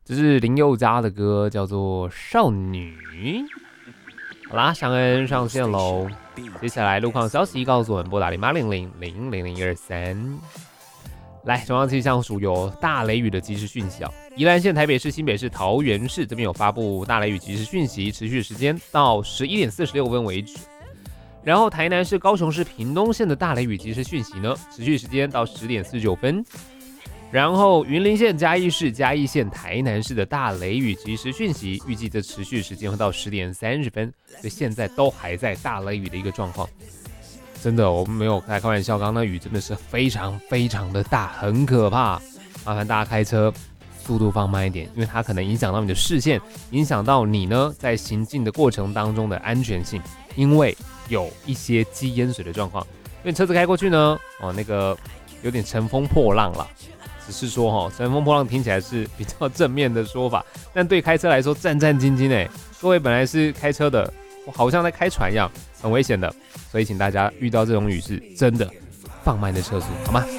这是林宥嘉的歌，叫做《少女》。好啦，尚恩上线喽。接下来路况消息告诉我们，拨打0800000123。来，中央气象署有大雷雨的即时讯息哦。宜兰县、台北市、新北市、桃园市这边有发布大雷雨即时讯息，持续时间到11点46分为止。然后台南市、高雄市、屏东县的大雷雨即时讯息呢，持续时间到10点49分。然后云林县、嘉义市、嘉义县、台南市的大雷雨即时讯息，预计这持续时间会到10点30分，所以现在都还在大雷雨的一个状况。真的，我们没有开玩笑，刚刚那雨真的是非常非常的大，很可怕。麻烦大家开车速度放慢一点，因为它可能影响到你的视线，影响到你呢在行进的过程当中的安全性，因为有一些积淹水的状况。因为车子开过去呢，那个有点乘风破浪啦。只是说乘风破浪听起来是比较正面的说法，但对开车来说战战兢兢哎。各位本来是开车的，好像在开船一样，很危险的，所以请大家遇到这种雨是真的放慢的车速，好吗？